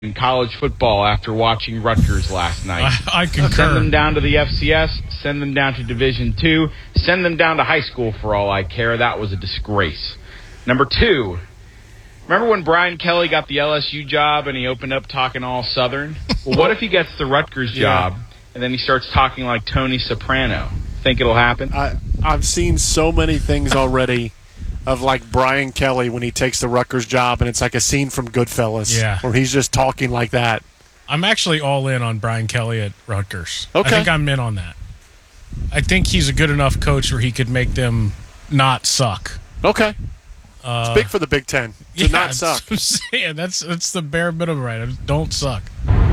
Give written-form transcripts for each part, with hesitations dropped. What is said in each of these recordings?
in college football after watching Rutgers last night. I concur. Send them down to the FCS. Send them down to Division II. Send them down to high school for all I care. That was a disgrace. Number 2, remember when Brian Kelly got the LSU job and he opened up talking all Southern? Well, what if he gets the Rutgers job and then he starts talking like Tony Soprano? Think it'll happen? I've seen so many things already of like Brian Kelly when he takes the Rutgers job, and it's like a scene from Goodfellas where he's just talking like that. I'm actually all in on Brian Kelly at Rutgers. Okay. I think I'm in on that. I think he's a good enough coach where he could make them not suck. Okay. Speak for the Big Ten. To not suck. I'm saying, that's the bare minimum, right? Don't suck.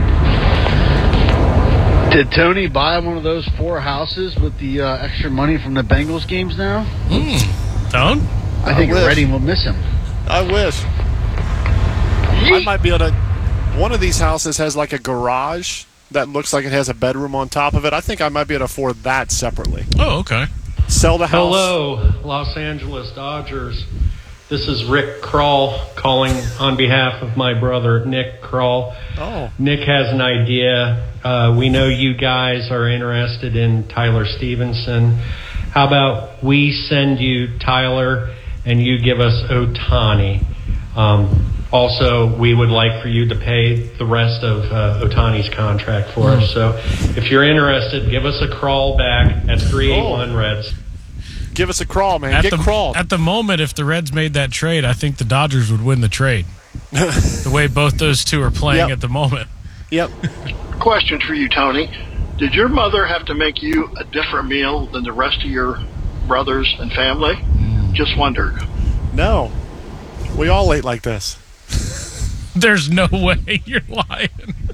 Did Tony buy one of those 4 houses with the extra money from the Bengals games now? Tone? I think Reddy will miss him. I wish. I might be able to. One of these houses has like a garage that looks like it has a bedroom on top of it. I think I might be able to afford that separately. Oh, okay. Sell the house. Hello, Los Angeles Dodgers. This is Rick Kroll calling on behalf of my brother, Nick Kroll. Oh. Nick has an idea. We know you guys are interested in Tyler Stevenson. How about we send you Tyler and you give us Ohtani? Also, we would like for you to pay the rest of Ohtani's contract for us. So if you're interested, give us a call back at 381 Reds. Give us a crawl, man. Get crawled. At the moment, if the Reds made that trade, I think the Dodgers would win the trade. The way both those two are playing at the moment. Yep. Question for you, Tony. Did your mother have to make you a different meal than the rest of your brothers and family? Just wondered. No. We all ate like this. There's no way you're lying.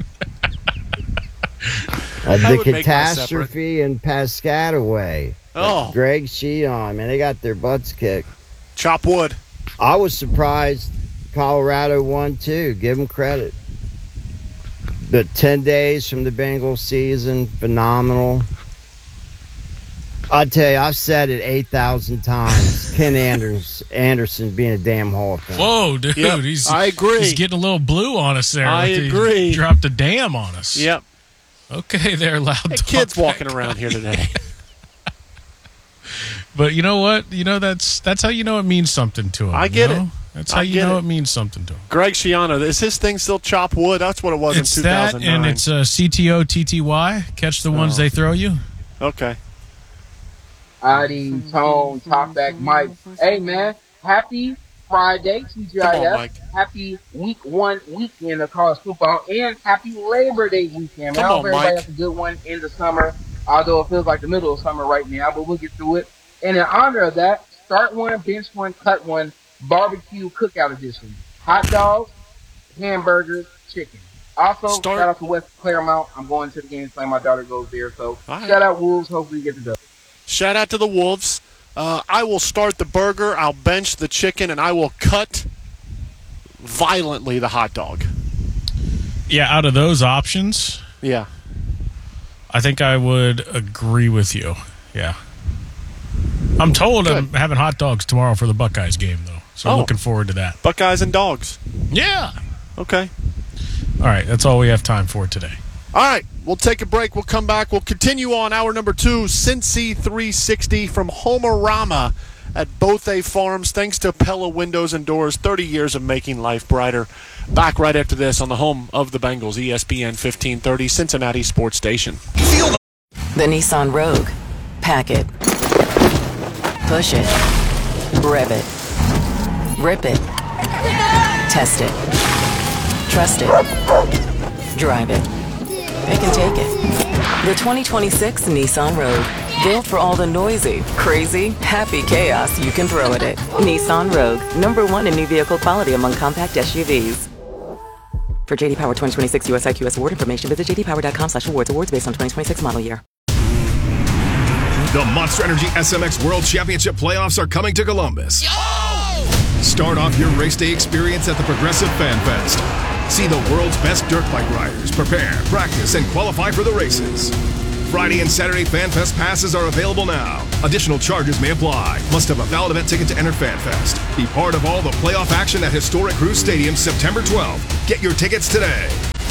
The Catastrophe and Piscataway. Oh. Greg Sheehan, man, they got their butts kicked. Chop wood. I was surprised Colorado won, too. Give them credit. But 10 days from the Bengals season, phenomenal. I tell you, I've said it 8,000 times. Ken Anderson being a damn Hall of Fame. Whoa, dude. Yep, I agree. He's getting a little blue on us there. I agree. He dropped a damn on us. Yep. Okay, there, loud Hey, talk. kids walking around here today. But you know what? You know that's how you know it means something to him. I get it. That's how you know it means something to him. Greg Schiano, is his thing still chop wood? That's what it was It's in 2009. that, and it's CTO TTY. Catch the ones they throw you. Okay. Adi, Tone, Talkback, Mike. Hey, man, happy Friday, TGIF. Come on, Mike. Happy week 1 weekend of college football, and happy Labor Day weekend. Man, I hope everybody has a good one in the summer, although it feels like the middle of summer right now, but we'll get through it. And in honor of that, start one, bench one, cut one, barbecue cookout edition. Hot dogs, hamburgers, chicken. Also, shout out to West Claremont. I'm going to the game playing. My daughter goes there. So, shout out Wolves. Hopefully you get the dub. Shout out to the Wolves. I will start the burger, I'll bench the chicken, and I will cut violently the hot dog. Yeah, out of those options, yeah, I think I would agree with you. Yeah. I'm told I'm having hot dogs tomorrow for the Buckeyes game, though. So I'm looking forward to that. Buckeyes and dogs. Yeah. Okay. All right, that's all we have time for today. All right, we'll take a break. We'll come back. We'll continue on hour number 2, Cincy 360 from Homerama at Bothay Farms. Thanks to Pella Windows and Doors, 30 years of making life brighter. Back right after this on the home of the Bengals, ESPN 1530, Cincinnati Sports Station. The Nissan Rogue. Pack it. Push it. Rev it. Rip it. Test it. Trust it. Drive it. Pick and take it. The 2026 Nissan Rogue. Built for all the noisy, crazy, happy chaos you can throw at it. Nissan Rogue. #1 in new vehicle quality among compact SUVs. For JD Power 2026 US IQS award information, visit jdpower.com/awards. Awards based on 2026 model year. The Monster Energy SMX World Championship playoffs are coming to Columbus. Start off your race day experience at the Progressive Fan Fest. See the world's best dirt bike riders prepare, practice, and qualify for the races. Friday and Saturday FanFest passes are available now. Additional charges may apply. Must have a valid event ticket to enter FanFest. Be part of all the playoff action at historic Crew Stadium September 12th. Get your tickets today.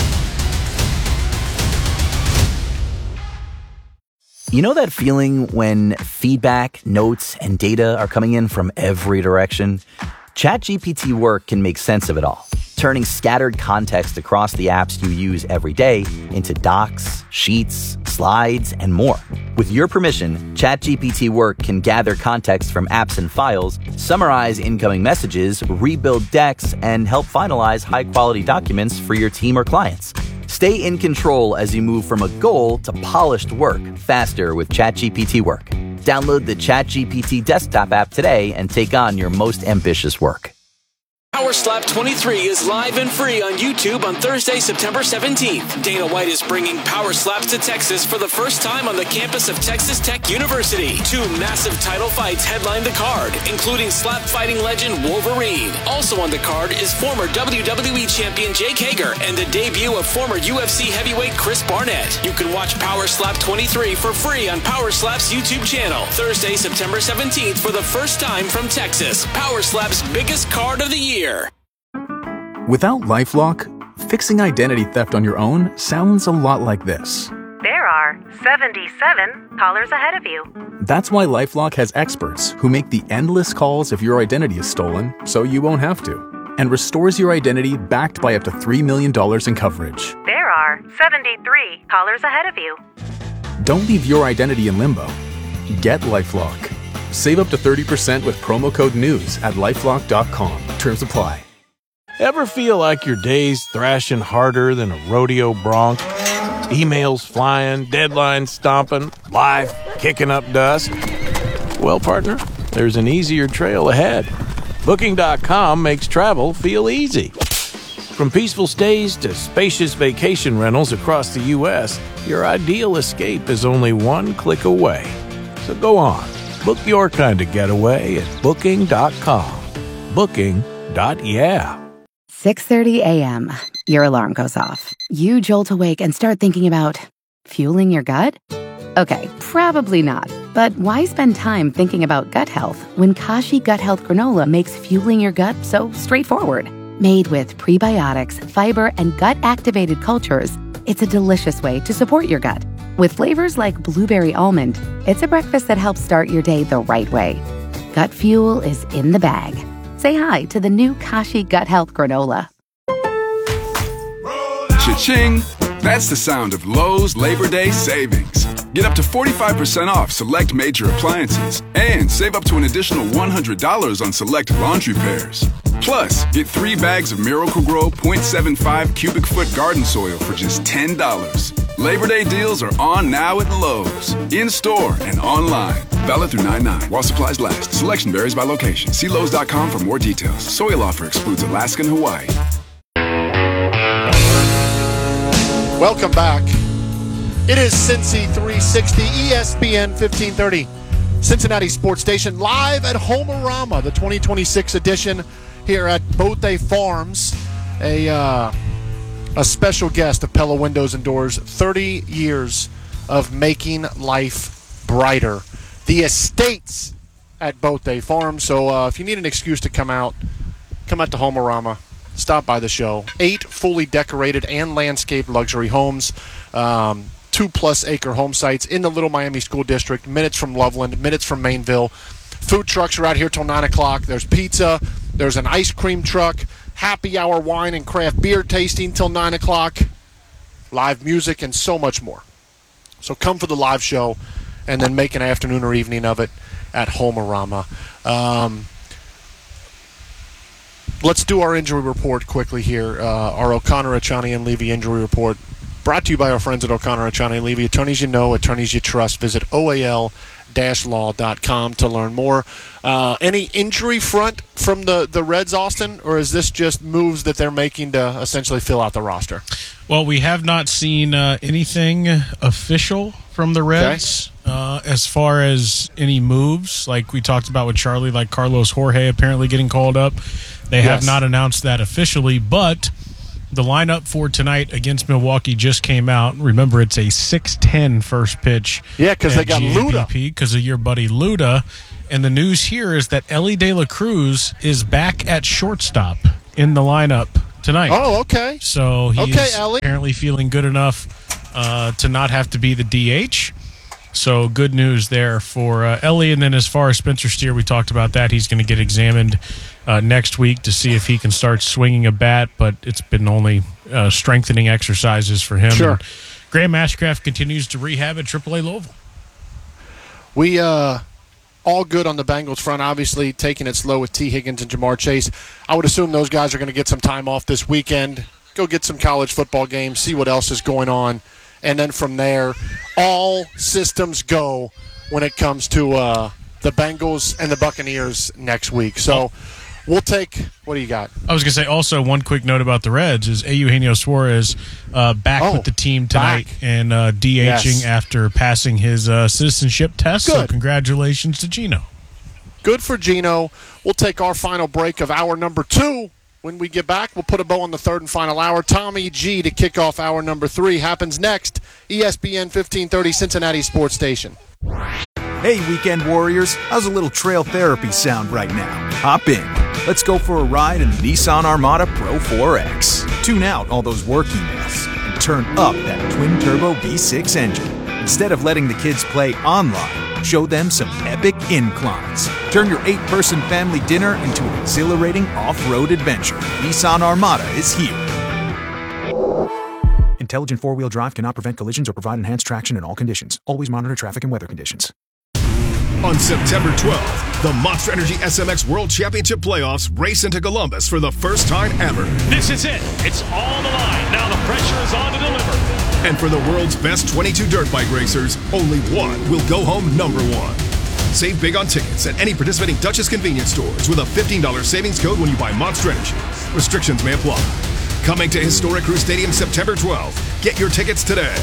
You know that feeling when feedback, notes, and data are coming in from every direction? ChatGPT Work can make sense of it all, turning scattered context across the apps you use every day into docs, sheets, slides, and more. With your permission, ChatGPT Work can gather context from apps and files, summarize incoming messages, rebuild decks, and help finalize high-quality documents for your team or clients. Stay in control as you move from a goal to polished work faster with ChatGPT Work. Download the ChatGPT desktop app today and take on your most ambitious work. Power Slap 23 is live and free on YouTube on Thursday, September 17th. Dana White is bringing Power Slaps to Texas for the first time on the campus of Texas Tech University. 2 massive title fights headline the card, including slap fighting legend Wolverine. Also on the card is former WWE champion Jake Hager and the debut of former UFC heavyweight Chris Barnett. You can watch Power Slap 23 for free on Power Slap's YouTube channel. Thursday, September 17th for the first time from Texas. Power Slap's biggest card of the year. Without LifeLock, fixing identity theft on your own sounds a lot like this. There are 77 callers ahead of you. That's why LifeLock has experts who make the endless calls if your identity is stolen, so you won't have to, and restores your identity backed by up to $3 million in coverage. There are 73 callers ahead of you. Don't leave your identity in limbo. Get LifeLock. Save up to 30% with promo code NEWS at LifeLock.com. Terms apply. Ever feel like your day's thrashing harder than a rodeo bronc? Emails flying, deadlines stomping, life kicking up dust? Well, partner, there's an easier trail ahead. Booking.com makes travel feel easy. From peaceful stays to spacious vacation rentals across the U.S., your ideal escape is only one click away. So go on. Book your kind of getaway at Booking.com. Booking.yeah. 6:30 a.m. Your alarm goes off. You jolt awake and start thinking about fueling your gut? Okay, probably not. But why spend time thinking about gut health when Kashi Gut Health Granola makes fueling your gut so straightforward? Made with prebiotics, fiber, and gut-activated cultures, it's a delicious way to support your gut. With flavors like blueberry almond, it's a breakfast that helps start your day the right way. Gut fuel is in the bag. Say hi to the new Kashi Gut Health Granola. Cha-ching! That's the sound of Lowe's Labor Day savings. Get up to 45% off select major appliances and save up to an additional $100 on select laundry pairs. Plus, get 3 bags of Miracle-Gro 0.75 cubic foot garden soil for just $10. Labor Day deals are on now at Lowe's, in-store and online. Valid through 9/9 while supplies last. Selection varies by location. See Lowe's.com for more details. Soil offer excludes Alaska and Hawaii. Welcome back. It is Cincy 360, ESPN 1530, Cincinnati Sports Station, live at Homerama, the 2026 edition here at Bothe Farms. A special guest of Pella Windows and Doors, 30 years of making life brighter. The estates at Bothe Farms. So if you need an excuse to come out to Homerama, stop by the show. 8 fully decorated and landscaped luxury homes, 2+ acre home sites in the Little Miami School District, minutes from Loveland, minutes from Mainville. Food trucks are out here till 9 o'clock. There's pizza. There's an ice cream truck. Happy hour wine and craft beer tasting till 9 o'clock. Live music and so much more. So come for the live show and then make an afternoon or evening of it at Homerama. Let's do our injury report quickly here. Our O'Connor, Achani, and Levy injury report brought to you by our friends at O'Connor, Achani, and Levy. Attorneys you know, attorneys you trust. Visit OAL-law.com to learn more. Any injury front from the Reds, Austin, or is this just moves that they're making to essentially fill out the roster? Well, we have not seen anything official from the Reds as far as any moves, like we talked about with Charlie, like Carlos Jorge apparently getting called up. They have not announced that officially, but the lineup for tonight against Milwaukee just came out. Remember, it's a 6:10 first pitch. Yeah, because they got Luda. Because of your buddy Luda. And the news here is that Elly De La Cruz is back at shortstop in the lineup tonight. Oh, okay. So he's apparently feeling good enough to not have to be the DH. So good news there for Elly. And then as far as Spencer Steer, we talked about that. He's going to get examined next week to see if he can start swinging a bat, but it's been only strengthening exercises for him. Sure. And Graham Ashcraft continues to rehab at AAA Louisville. We all good on the Bengals front, obviously taking it slow with T. Higgins and Jamar Chase. I would assume those guys are going to get some time off this weekend, go get some college football games, see what else is going on. And then from there, all systems go when it comes to the Bengals and the Buccaneers next week. So we'll take – what do you got? I was going to say also one quick note about the Reds is Eugenio Suarez back with the team tonight and DHing after passing his citizenship test. Good. So congratulations to Gino. Good for Gino. We'll take our final break of hour number 2. When we get back, we'll put a bow on the third and final hour. Tommy G to kick off hour number 3 happens next. ESPN 1530 Cincinnati Sports Station. Hey, Weekend Warriors. How's a little trail therapy sound right now? Hop in. Let's go for a ride in the Nissan Armada Pro 4X. Tune out all those work emails and turn up that twin-turbo V6 engine. Instead of letting the kids play online, show them some epic inclines. Turn your 8-person family dinner into an exhilarating off-road adventure. Nissan Armada is here. Intelligent four-wheel drive cannot prevent collisions or provide enhanced traction in all conditions. Always monitor traffic and weather conditions. On September 12th, the Monster Energy SMX World Championship Playoffs race into Columbus for the first time ever. This is it. It's all on the line. Now the pressure is on to deliver. And for the world's best 22 dirt bike racers, only one will go home number 1. Save big on tickets at any participating Dutchess convenience stores with a $15 savings code when you buy Monster Energy. Restrictions may apply. Coming to Historic Crew Stadium September 12th. Get your tickets today.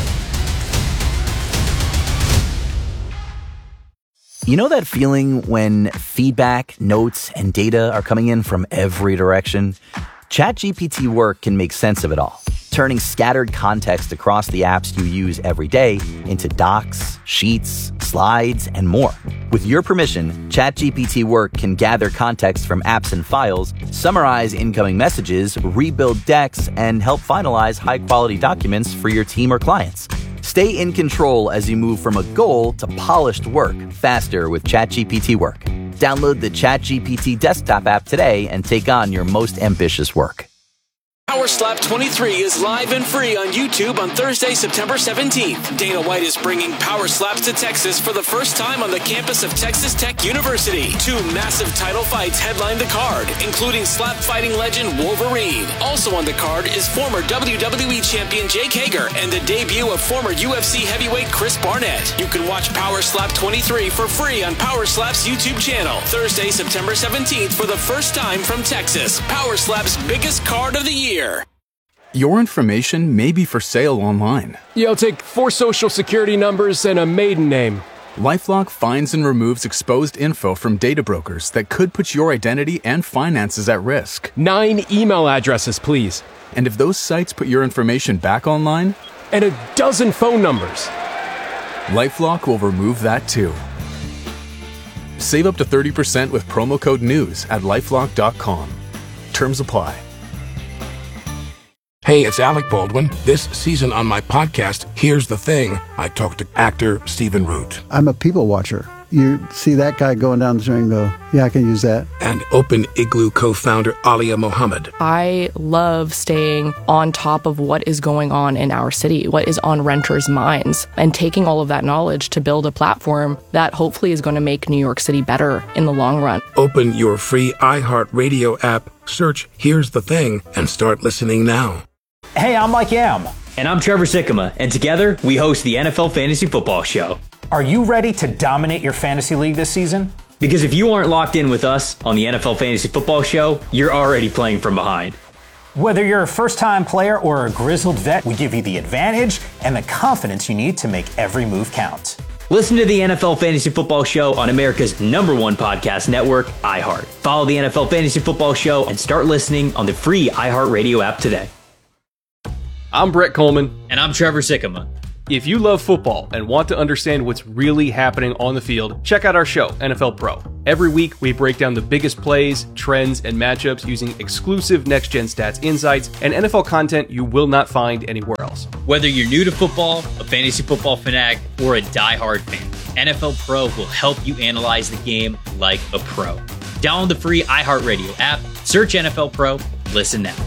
You know that feeling when feedback, notes, and data are coming in from every direction? ChatGPT Work can make sense of it all, turning scattered context across the apps you use every day into docs, sheets, slides, and more. With your permission, ChatGPT Work can gather context from apps and files, summarize incoming messages, rebuild decks, and help finalize high-quality documents for your team or clients. Stay in control as you move from a goal to polished work faster with ChatGPT Work. Download the ChatGPT desktop app today and take on your most ambitious work. Power Slap 23 is live and free on YouTube on Thursday, September 17th. Dana White is bringing Power Slaps to Texas for the first time on the campus of Texas Tech University. 2 massive title fights headline the card, including slap fighting legend Wolverine. Also on the card is former WWE champion Jake Hager and the debut of former UFC heavyweight Chris Barnett. You can watch Power Slap 23 for free on Power Slap's YouTube channel. Thursday, September 17th for the first time from Texas. Power Slap's biggest card of the year. Your information may be for sale online. Yeah, I'll take 4 social security numbers and a maiden name. LifeLock finds and removes exposed info from data brokers that could put your identity and finances at risk. 9 email addresses, please. And if those sites put your information back online? And a dozen phone numbers. LifeLock will remove that too. Save up to 30% with promo code NEWS at LifeLock.com. Terms apply. Hey, it's Alec Baldwin. This season on my podcast, Here's the Thing, I talked to actor Stephen Root. I'm a people watcher. You see that guy going down the street and go, yeah, I can use that. And Open Igloo co-founder Alia Mohammed. I love staying on top of what is going on in our city, what is on renters' minds, and taking all of that knowledge to build a platform that hopefully is going to make New York City better in the long run. Open your free iHeartRadio app, search Here's the Thing, and start listening now. Hey, I'm Mike Yam. And I'm Trevor Sikkema. And together, we host the NFL Fantasy Football Show. Are you ready to dominate your fantasy league this season? Because if you aren't locked in with us on the NFL Fantasy Football Show, you're already playing from behind. Whether you're a first-time player or a grizzled vet, we give you the advantage and the confidence you need to make every move count. Listen to the NFL Fantasy Football Show on America's #1 podcast network, iHeart. Follow the NFL Fantasy Football Show and start listening on the free iHeartRadio app today. I'm Brett Coleman. And I'm Trevor Sikkema. If you love football and want to understand what's really happening on the field, check out our show, NFL Pro. Every week, we break down the biggest plays, trends, and matchups using exclusive next-gen stats insights and NFL content you will not find anywhere else. Whether you're new to football, a fantasy football fanatic, or a diehard fan, NFL Pro will help you analyze the game like a pro. Download the free iHeartRadio app, search NFL Pro, listen now.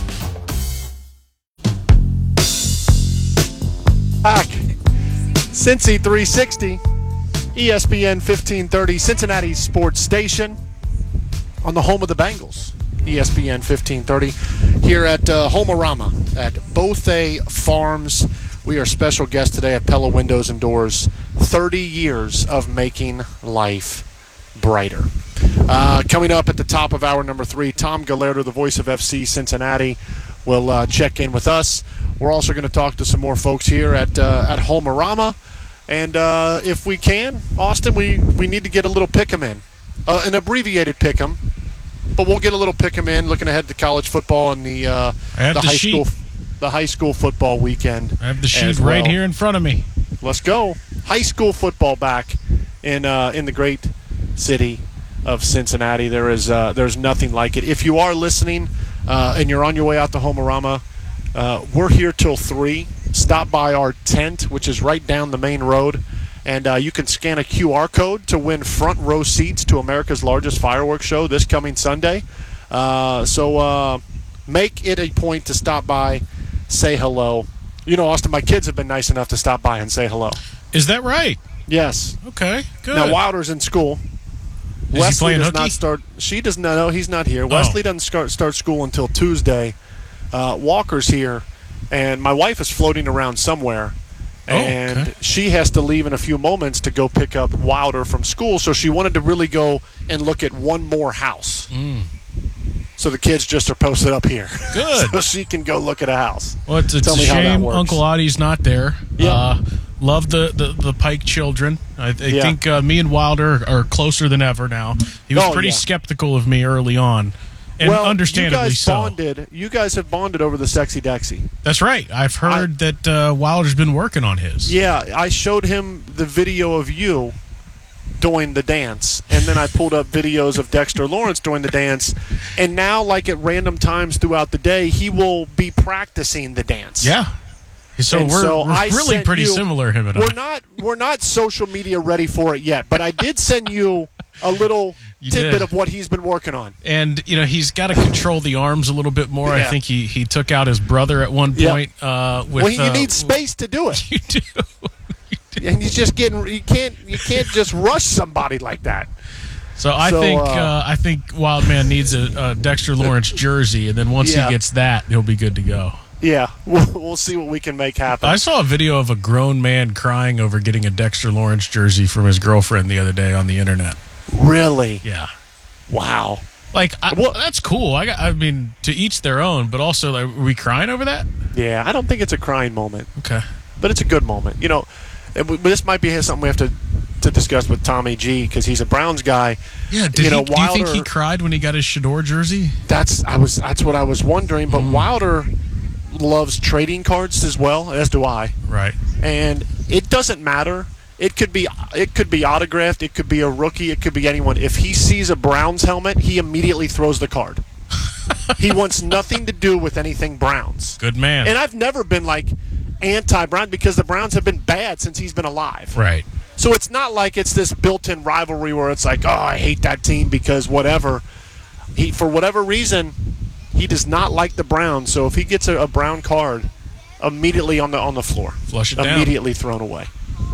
Back. Cincy 360, ESPN 1530, Cincinnati Sports Station, on the home of the Bengals, ESPN 1530, here at Homerama at Bothay Farms. We are special guests today at Pella Windows and Doors. 30 years of making life brighter. Coming up at the top of hour number 3, Tom Gallardo, the voice of FC Cincinnati, will check in with us. We're also going to talk to some more folks here at Homerama. And if we can, Austin, we need to get a little pick'em in. An abbreviated pick'em. But we'll get a little pick'em in, looking ahead to college football and the high school football weekend. I have the sheet right here in front of me. Let's go. High school football back in the great city of Cincinnati. There's nothing like it. If you are listening and you're on your way out to Homerama, we're here till 3. Stop by our tent, which is right down the main road, and you can scan a QR code to win front row seats to America's largest fireworks show this coming Sunday. So make it a point to stop by, say hello. You know, Austin, my kids have been nice enough to stop by and say hello. Is that right? Yes. Okay, good. Now, Wilder's in school. Is Wesley he does playing not start. She does not. No, he's not here. Wesley doesn't start school until Tuesday. Walker's here, and my wife is floating around somewhere, and she has to leave in a few moments to go pick up Wilder from school. So she wanted to really go and look at one more house. So the kids just are posted up here. Good. So she can go look at a house. Well, it's a shame Uncle Audie's not there. Yeah. Love the Pike children. I think me and Wilder are closer than ever now. He was pretty skeptical of me early on, and understandably so. You guys have bonded over the Sexy Dexy. That's right. I've heard that Wilder's been working on his. Yeah, I showed him the video of you doing the dance, and then I pulled up videos of Dexter Lawrence doing the dance, and now, like at random times throughout the day, he will be practicing the dance. Yeah. So we're really pretty similar, him and I. We're not social media ready for it yet, but I did send you a little tidbit of what he's been working on. And he's got to control the arms a little bit more. Yeah. I think he took out his brother at one point. You need space to do it. You do. And he's just you can't just rush somebody like that. So I think Wildman needs a Dexter Lawrence jersey, and then once he gets that, he'll be good to go. Yeah, we'll see what we can make happen. I saw a video of a grown man crying over getting a Dexter Lawrence jersey from his girlfriend the other day on the internet. Really? Yeah. Wow. That's cool. I mean, to each their own, but also, are we crying over that? Yeah, I don't think it's a crying moment. Okay. But it's a good moment. This might be something we have to discuss with Tommy G, because he's a Browns guy. Yeah, do you think he cried when he got his Shador jersey? That's what I was wondering, but Wilder loves trading cards as well, as do I. Right. And it doesn't matter. It could be autographed, it could be a rookie, it could be anyone. If he sees a Browns helmet, he immediately throws the card. He wants nothing to do with anything Browns. Good man. And I've never been anti-Brown, because the Browns have been bad since he's been alive. Right. So it's not like it's this built-in rivalry where it's like, oh, I hate that team because whatever. For whatever reason, he does not like the Browns. So if he gets a Brown card, immediately on the floor. Flush it down. Immediately thrown away.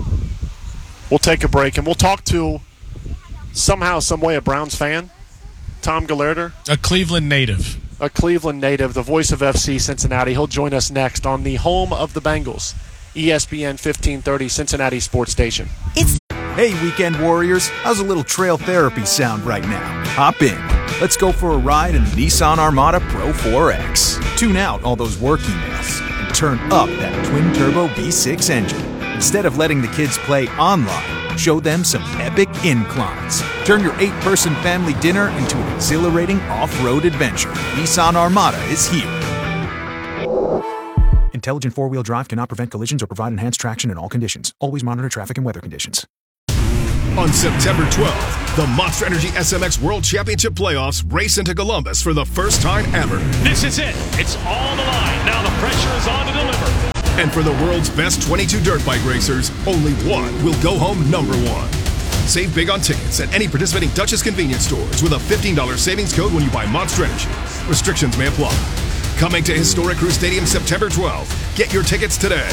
We'll take a break, and we'll talk to, somehow, some way, a Browns fan, Tom Gallardo. A Cleveland native. A Cleveland native, the voice of FC Cincinnati. He'll join us next on the home of the Bengals, ESPN 1530, Cincinnati Sports Station. Hey, weekend warriors, how's a little trail therapy sound right now? Hop in. Let's go for a ride in the Nissan Armada Pro 4X. Tune out all those work emails and turn up that twin-turbo V6 engine. Instead of letting the kids play online, show them some epic inclines. Turn your 8-person family dinner into an exhilarating off-road adventure. Nissan Armada is here. In Intelligent four-wheel drive cannot prevent collisions or provide enhanced traction in all conditions. Always monitor traffic and weather conditions. On September 12th, the Monster Energy SMX World Championship Playoffs race into Columbus for the first time ever. This is it. It's all on the line. Now the pressure is on to deliver. And for the world's best 22 dirt bike racers, only one will go home number one. Save big on tickets at any participating Duchess convenience stores with a $15 savings code when you buy Monster Energy. Restrictions may apply. Coming to Historic Crew Stadium September 12th. Get your tickets today.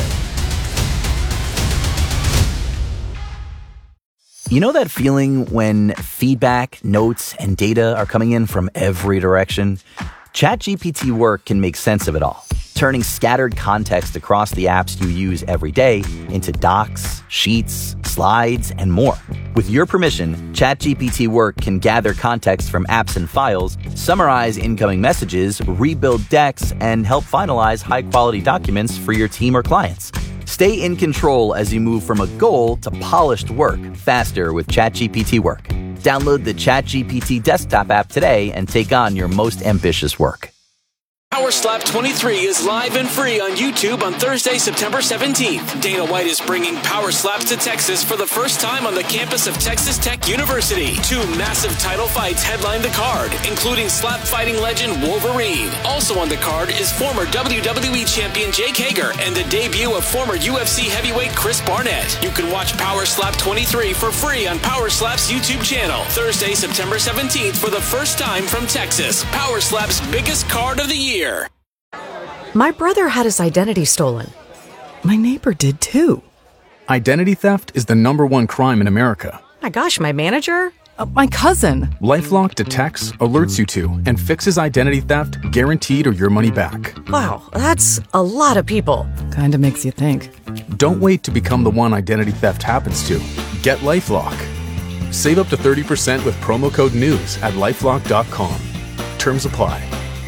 You know that feeling when feedback, notes, and data are coming in from every direction? ChatGPT Work can make sense of it all, turning scattered context across the apps you use every day into docs, sheets, slides, and more. With your permission, ChatGPT Work can gather context from apps and files, summarize incoming messages, rebuild decks, and help finalize high-quality documents for your team or clients. Stay in control as you move from a goal to polished work faster with ChatGPT Work. Download the ChatGPT desktop app today and take on your most ambitious work. Power Slap 23 is live and free on YouTube on Thursday, September 17th. Dana White is bringing Power Slaps to Texas for the first time on the campus of Texas Tech University. 2 massive title fights headline the card, including slap fighting legend Wolverine. Also on the card is former WWE champion Jake Hager and the debut of former UFC heavyweight Chris Barnett. You can watch Power Slap 23 for free on Power Slap's YouTube channel. Thursday, September 17th for the first time from Texas. Power Slap's biggest card of the year. My brother had his identity stolen. My neighbor did too. Identity theft is the #1 crime in America. My gosh, my manager? My cousin. LifeLock detects, alerts you to, and fixes identity theft guaranteed or your money back. Wow, that's a lot of people. Kinda makes you think. Don't wait to become the one identity theft happens to. Get LifeLock. Save up to 30% with promo code NEWS at LifeLock.com. Terms apply.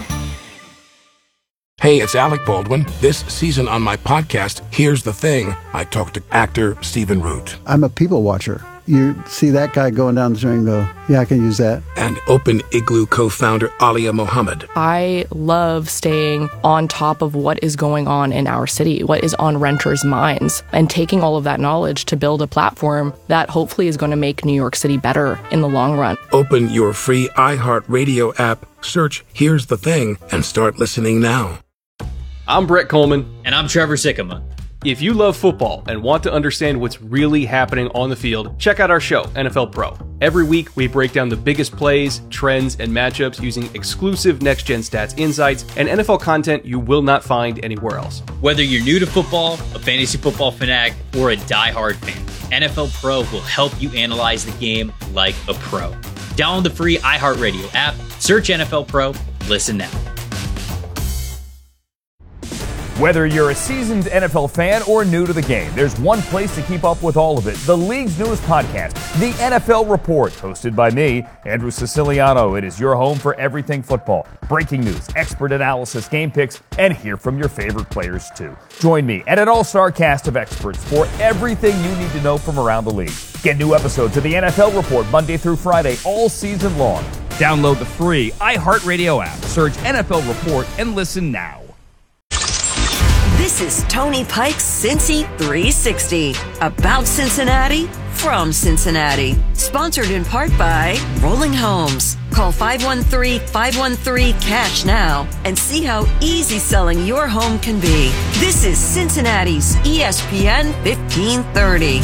Hey, it's Alec Baldwin. This season on my podcast, Here's the Thing, I talked to actor Stephen Root. I'm a people watcher. You see that guy going down the street and go, yeah, I can use that. And Open Igloo co-founder Alia Mohammed. I love staying on top of what is going on in our city, what is on renters' minds, and taking all of that knowledge to build a platform that hopefully is going to make New York City better in the long run. Open your free iHeartRadio app, search Here's the Thing, and start listening now. I'm Brett Coleman. And I'm Trevor Sikkema. If you love football and want to understand what's really happening on the field, check out our show, NFL Pro. Every week, we break down the biggest plays, trends, and matchups using exclusive next-gen stats insights and NFL content you will not find anywhere else. Whether you're new to football, a fantasy football fanatic, or a diehard fan, NFL Pro will help you analyze the game like a pro. Download the free iHeartRadio app, search NFL Pro, listen now. Whether you're a seasoned NFL fan or new to the game, there's one place to keep up with all of it. The league's newest podcast, The NFL Report, hosted by me, Andrew Siciliano. It is your home for everything football. Breaking news, expert analysis, game picks, and hear from your favorite players too. Join me and an all-star cast of experts for everything you need to know from around the league. Get new episodes of The NFL Report Monday through Friday all season long. Download the free iHeartRadio app, search NFL Report, and listen now. This is Tony Pike's Cincy 360. About Cincinnati, from Cincinnati. Sponsored in part by Rolling Homes. Call 513-513-CASH now and see how easy selling your home can be. This is Cincinnati's ESPN 1530.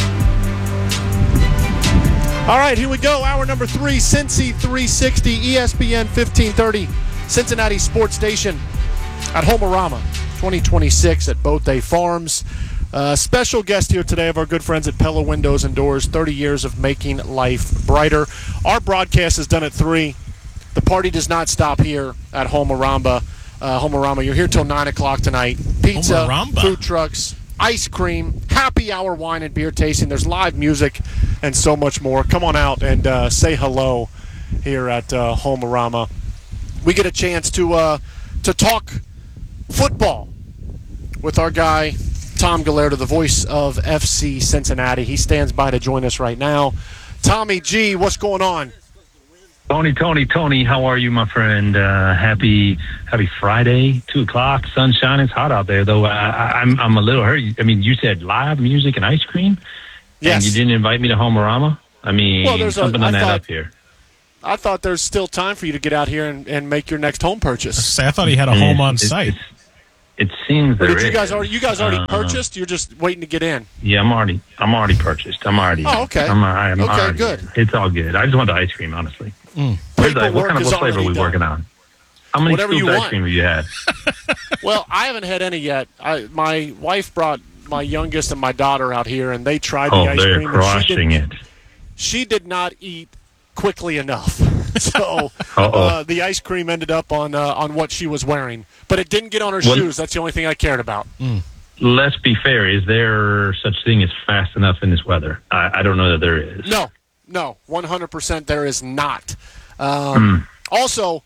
All right, here we go. Hour number 3, Cincy 360, ESPN 1530, Cincinnati Sports Station at Homerama 2026 at Bothay Farms. Special guest here today of our good friends at Pella Windows and Doors, 30 years of making life brighter. Our broadcast is done at 3. The party does not stop here at Homerama. You're here till 9 o'clock tonight. Pizza, food trucks, ice cream, happy hour wine and beer tasting. There's live music and so much more. Come on out and say hello here at Homerama. We get a chance to talk football with our guy Tom Gallardo, the voice of FC Cincinnati. He stands by to join us right now. Tommy G, what's going on? Tony, how are you, my friend? Happy Friday, 2:00, sun shining. It's hot out there, though. I'm a little hurt. I mean, you said live music and ice cream? Yes. And you didn't invite me to Homerama? I mean, something on that up here. I thought there's still time for you to get out here and make your next home purchase. I thought he had a home on site. It seems there did you guys is. you guys already purchased? You're just waiting to get in. Yeah, I'm already purchased. I'm already. Oh, okay. I'm okay, already good. In. It's all good. I just want the ice cream, honestly. What kind of flavor are we working on? How many Whatever scoops ice cream have you had? Well, I haven't had any yet. My wife brought my youngest and my daughter out here, and they tried the ice cream. They're crushing it. She did not eat quickly enough, so the ice cream ended up on what she was wearing, but it didn't get on her shoes. That's the only thing I cared about. Let's be fair. Is there such thing as fast enough in this weather? I don't know that there is. No, 100% there is not. Also,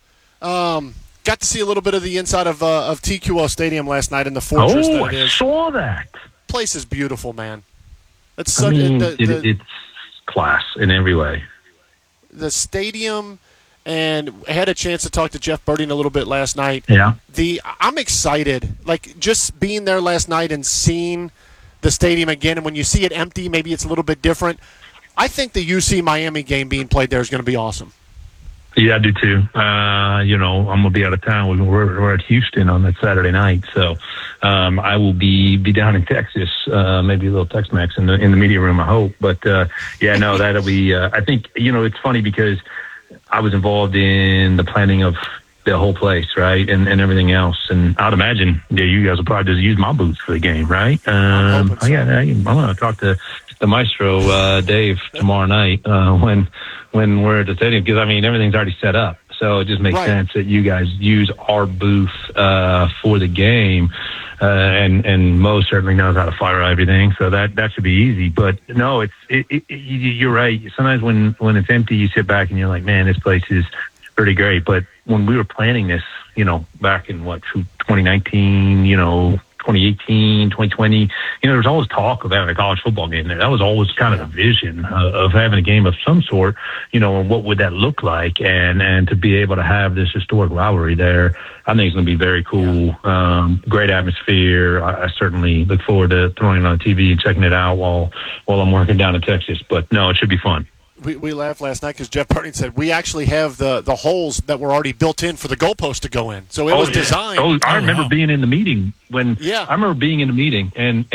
got to see a little bit of the inside of TQO Stadium last night in the fortress. I saw that. Place is beautiful, man. It's it's class in every way. The stadium, and I had a chance to talk to Jeff Berding a little bit last night. Yeah. I'm excited. Like, just being there last night and seeing the stadium again, and when you see it empty, maybe it's a little bit different. I think the UC-Miami game being played there is going to be awesome. Yeah, I do too. I'm going to be out of town. We're at Houston on that Saturday night, so I will be down in Texas. Maybe a little Tex-Mex in the media room, I hope. But that'll be. I think it's funny because I was involved in the planning of the whole place, right, and everything else. And I'd imagine you guys will probably just use my booth for the game, right? I'm going to talk to the maestro Dave tomorrow night when we're at the stadium, because everything's already set up, so it just makes sense that you guys use our booth for the game, and Mo certainly knows how to fire everything, so that should be easy. But no, you're right. Sometimes when it's empty, you sit back and you're like, man, this place is pretty great. But when we were planning this, back in 2019, 2018, 2020, there was always talk of having a college football game there. That was always kind of the vision of having a game of some sort, and what would that look like? And to be able to have this historic rivalry there, I think it's going to be very cool. Great atmosphere. I certainly look forward to throwing it on TV and checking it out while I'm working down in Texas. But no, it should be fun. We laughed last night because Jeff Berding said we actually have the holes that were already built in for the goalpost to go in. So it was designed. Oh, I remember being in the meeting I remember being in the meeting and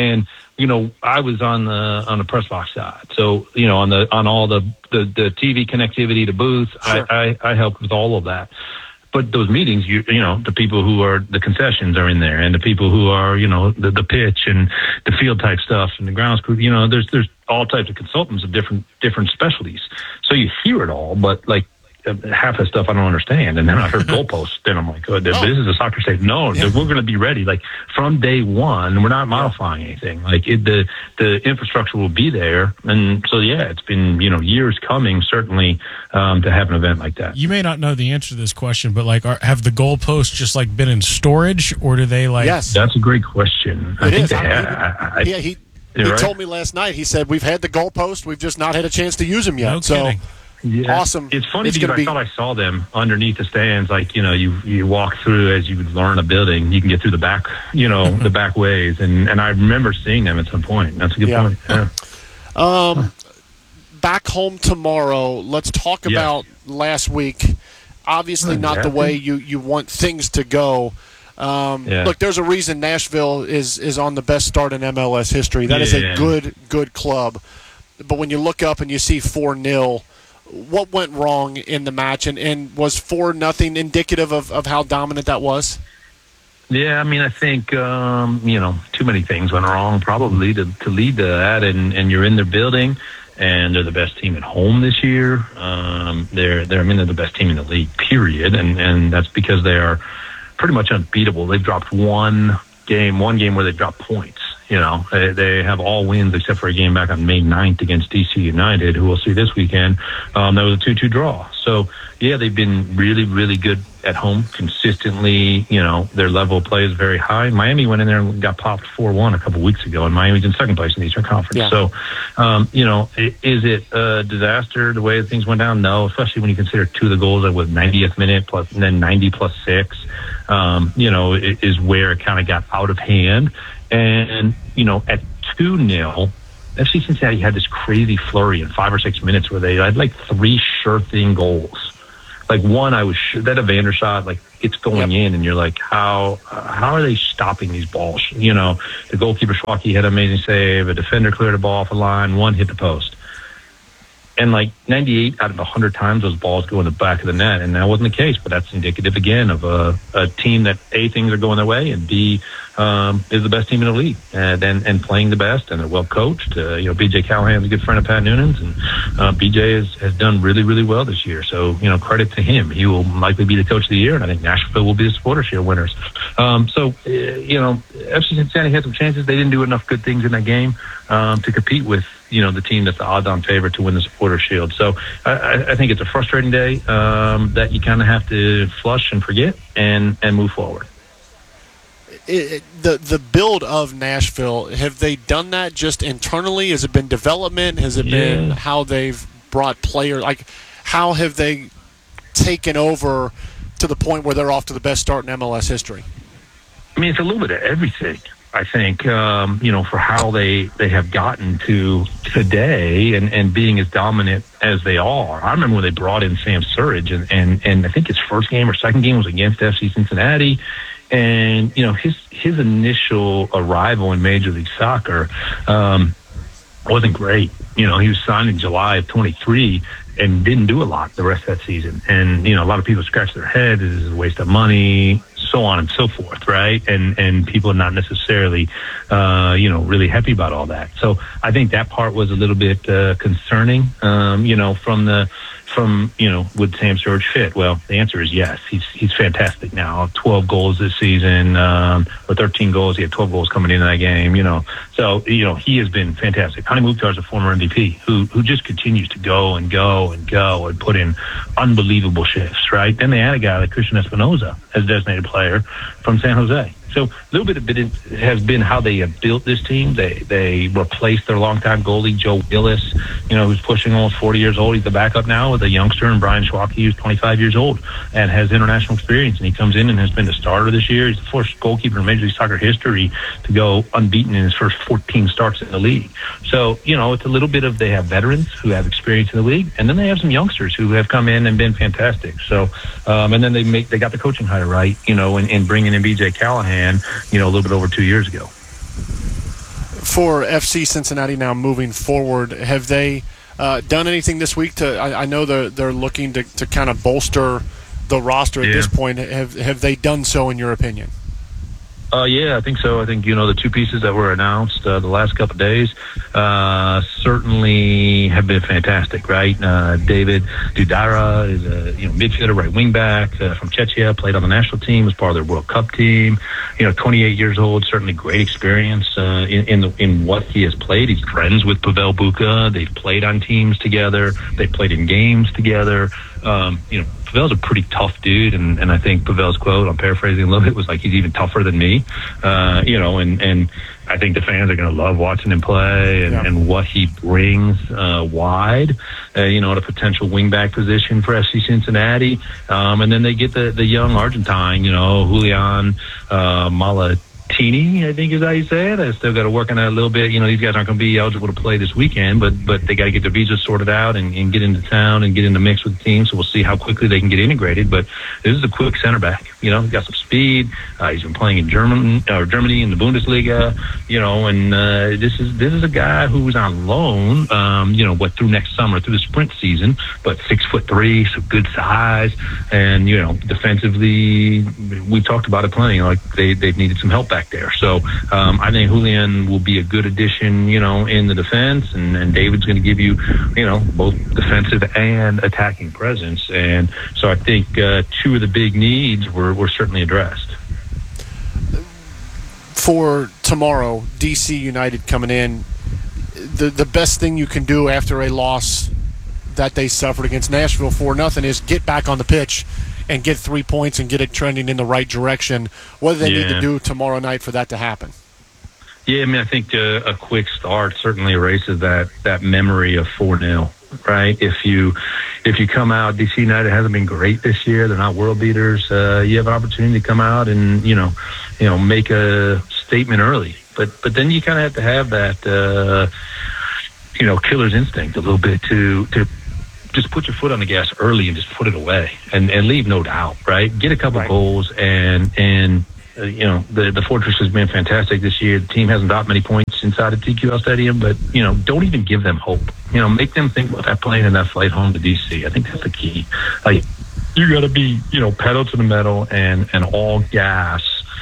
I was on the press box side. So on all the TV connectivity, the booth, sure. I helped with all of that. But those meetings, the people who are the concessions are in there, and the people who are, the pitch and the field type stuff and the grounds crew, there's all types of consultants of different specialties. So you hear it all, but like half that stuff I don't understand. And then I heard goalposts, then I'm like, this is a soccer stadium. No, we're going to be ready. Like from day one, we're not modifying anything. Like the infrastructure will be there. And so, it's been, years coming, certainly, to have an event like that. You may not know the answer to this question, but have the goalposts just been in storage, or do they Yes. That's a great question. I think they have. He told me last night, he said, we've had the goalpost, we've just not had a chance to use them yet. No kidding. Yeah. Awesome. It's funny because I thought I saw them underneath the stands. Like, you walk through as you learn a building, you can get through the back, the back ways. And I remember seeing them at some point. That's a good point. Yeah. Back home tomorrow, let's talk about last week. Obviously not the way you want things to go. Look, there's a reason Nashville is on the best start in MLS history. That is a good club. But when you look up and you see 4-0, what went wrong in the match, and was 4-0 indicative of how dominant that was? Yeah, I think too many things went wrong probably to lead to that, and you're in their building, and they're the best team at home this year. They're the best team in the league, period, and that's because they are pretty much unbeatable. They've dropped one game where they dropped points, You know, they have all wins except for a game back on May 9th against DC United, who we'll see this weekend. That was a 2-2 draw. So, yeah, they've been really, really good at home consistently. You know, their level of play is very high. Miami went in there and got popped 4-1 a couple weeks ago, and Miami's in second place in the Eastern Conference. Yeah. So, you know, is it a disaster the way things went down? No, especially when you consider 2 of the goals that was 90th minute plus, and then 90 plus 6, you know, is where it kind of got out of hand. And, you know, at 2-0, FC Cincinnati had this crazy flurry in 5 or 6 minutes where they had like 3 sure thing goals. Like one, I was sure that Evander shot, like it's going in, and you're like, how are they stopping these balls? You know, the goalkeeper Schwalke had an amazing save. A defender cleared a ball off the line. One hit the post. And like 98 out of 100 times, those balls go in the back of the net, and that wasn't the case. But that's indicative again of a team that A, things are going their way, and B, is the best team in the league, and playing the best, and they're well coached. You know, BJ Callahan's a good friend of Pat Noonan's, and BJ has done really, really well this year. So, you know, credit to him. He will likely be the coach of the year, and I think Nashville will be the Supporter Shield winners. So, you know, FC Cincinnati had some chances. They didn't do enough good things in that game to compete with, you know, the team that's the odds-on favorite to win the Supporter Shield. So I think it's a frustrating day that you kind of have to flush and forget and move forward. The build of Nashville, have they done that just internally? Has it been development? Has it been how they've brought players? Like, how have they taken over to the point where they're off to the best start in MLS history? I mean, it's a little bit of everything, I think, you know, for how they have gotten to today and being as dominant as they are. I remember when they brought in Sam Surridge, and I think his first game or second game was against FC Cincinnati. And, you know, his initial arrival in Major League Soccer wasn't great. You know, he was signed in July of 23 and didn't do a lot the rest of that season. And, you know, a lot of people scratch their head. This is a waste of money, so on and so forth, right? And people are not necessarily, you know, really happy about all that. So I think that part was a little bit concerning, you know, from, you know, would Sam Surridge fit? Well, the answer is yes. He's fantastic now. 12 goals this season, or 13 goals. He had 12 goals coming into that game, you know. So, you know, he has been fantastic. Hany Mukhtar is a former MVP who just continues to go and put in unbelievable shifts, right? Then they had a guy like Christian Espinoza as a designated player from San Jose. So a little bit of it has been how they have built this team. They replaced their longtime goalie, Joe Willis, you know, who's pushing almost 40 years old. He's the backup now with a youngster, and Brian Schwalke, who's 25 years old and has international experience. And he comes in and has been the starter this year. He's the first goalkeeper in Major League Soccer history to go unbeaten in his first 14 starts in the league. So, you know, it's a little bit of they have veterans who have experience in the league, and then they have some youngsters who have come in and been fantastic. So, and then they got the coaching hire right, you know, in bringing in BJ Callahan, you know, a little bit over 2 years ago. For FC Cincinnati now moving forward, have they done anything this week to? I know they're looking to kind of bolster the roster at this point. Have they done so in your opinion? Yeah, I think so. I think, you know, the 2 pieces that were announced the last couple of days certainly have been fantastic, right? David Dudara is a midfielder, right wing back from Czechia, played on the national team, was part of their World Cup team. You know, 28 years old, certainly great experience in what he has played. He's friends with Pavel Buka. They've played on teams together. They've played in games together. You know, Pavel's a pretty tough dude, and I think Pavel's quote, I'm paraphrasing a little bit, was like, he's even tougher than me. You know, and I think the fans are going to love watching him play and what he brings wide, you know, at a potential wingback position for FC Cincinnati. And then they get the young Argentine, you know, Julian Malatini, I think is how you say it. I still got to work on that a little bit. You know, these guys aren't going to be eligible to play this weekend, but they got to get their visas sorted out and get into town and get in the mix with the team. So we'll see how quickly they can get integrated. But this is a quick center back. You know, he's got some speed. He's been playing in Germany in the Bundesliga. You know, and this is a guy who was on loan. You know, through next summer, through the sprint season, but 6'3", so good size, and you know, defensively, we talked about it plenty. Like they've needed some help back there. So I think Julian will be a good addition, you know, in the defense, and David's going to give you, you know, both defensive and attacking presence. And so I think 2 of the big needs were certainly addressed. for tomorrow, DC United coming in, the best thing you can do after a loss that they suffered against Nashville 4-0 is get back on the pitch and get 3 points and get it trending in the right direction. What do they need to do tomorrow night for that to happen? Yeah, I mean, I think a quick start certainly erases that memory of 4-0, right? If you come out, DC United hasn't been great this year. They're not world beaters. You have an opportunity to come out and you know make a statement early. But then you kind of have to have that killer's instinct a little bit to just put your foot on the gas early and just put it away and leave no doubt, right? Get a couple goals and the Fortress has been fantastic this year. The team hasn't dropped many points inside of TQL Stadium, but, don't even give them hope. Make them think about that plane and that flight home to D.C. I think that's the key. Like, you got to be, pedal to the metal and all gas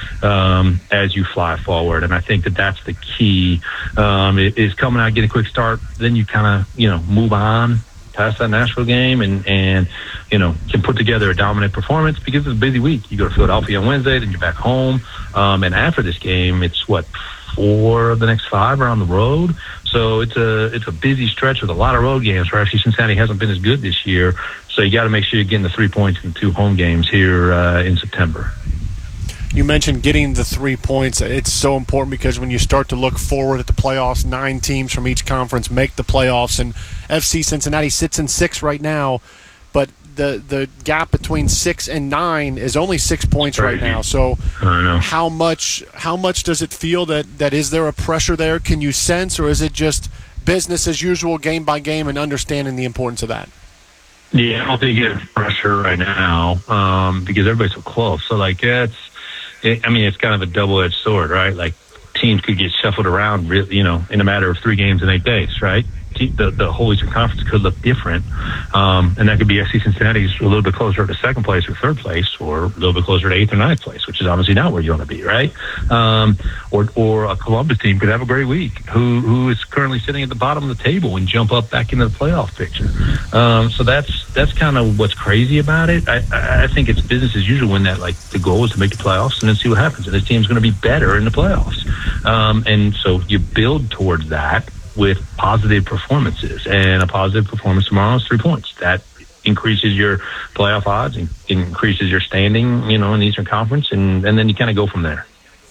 as you fly forward. And I think that's the key, is coming out, get a quick start. Then you kind of, move on past that Nashville game and can put together a dominant performance because it's a busy week. You go to Philadelphia on Wednesday, then you're back home. And after this game, it's 4 of the next 5 are on the road. So it's a busy stretch with a lot of road games. For FC Cincinnati hasn't been as good this year. So you got to make sure you're getting the 3 points in 2 home games here in September. You mentioned getting the 3 points. It's so important because when you start to look forward at the playoffs, 9 teams from each conference make the playoffs, and FC Cincinnati sits in 6 right now, but the gap between 6 and 9 is only 6 points right now. So how much does it feel that is there a pressure there? Can you sense, or is it just business as usual, game by game, and understanding the importance of that? Yeah, I don't think you get pressure right now because everybody's so close. So it's kind of a double-edged sword, right? Like, teams could get shuffled around, in a matter of 3 games in 8 days, right? The whole Eastern Conference could look different, and that could be FC Cincinnati's a little bit closer to 2nd place or 3rd place, or a little bit closer to 8th or 9th place, which is obviously not where you want to be, right? Or a Columbus team could have a great week, who is currently sitting at the bottom of the table and jump up back into the playoff picture. So that's kind of what's crazy about it. I think it's business as usual when the goal is to make the playoffs and then see what happens. And this team's going to be better in the playoffs, and so you build towards that with positive performances, and a positive performance tomorrow is 3 points. That increases your playoff odds and increases your standing, in the Eastern Conference, and then you kind of go from there.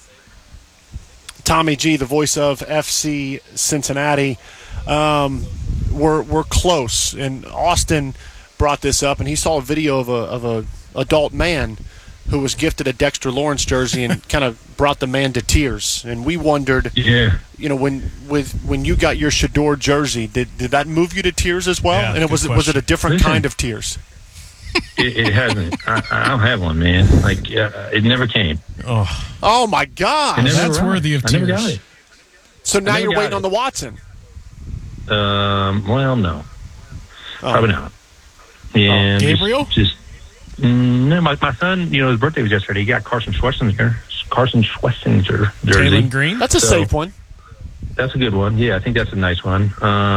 Tommy G, the voice of FC Cincinnati. We're close, and Austin brought this up, and he saw a video of a adult man who was gifted a Dexter Lawrence jersey and kind of brought the man to tears. And we wondered, when you got your Shador jersey, did that move you to tears as well? Yeah, and was it a different kind of tears? It hasn't. I don't have one, man. It never came. Oh my God! That's worthy of tears. I never got it. So now you're waiting on the Watson. Well, no, probably not. Yeah, Gabriel. No, my son, his birthday was yesterday. He got Carson Schwarzenegger jersey. Jalen Green? That's a safe one. That's a good one. Yeah, I think that's a nice one.